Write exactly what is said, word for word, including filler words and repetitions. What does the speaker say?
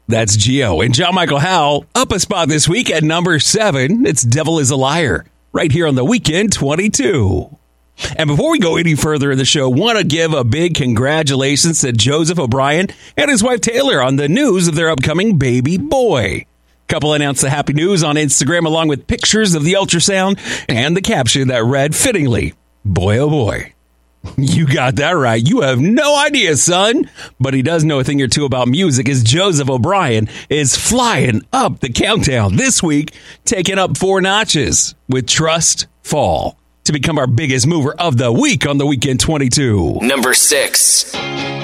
That's Geo and John Michael Howell up a spot this week at number seven. It's Devil is a Liar right here on the Weekend twenty-two. And before we go any further in the show, want to give a big congratulations to Joseph O'Brien and his wife Taylor on the news of their upcoming baby boy. Couple announced the happy news on Instagram along with pictures of the ultrasound and the caption that read fittingly, "Boy, oh boy." You got that right. You have no idea, son. But he does know a thing or two about music, as Joseph O'Brien is flying up the countdown this week, taking up four notches with Trust Fall to become our biggest mover of the week on the Weekend twenty-two. Number six.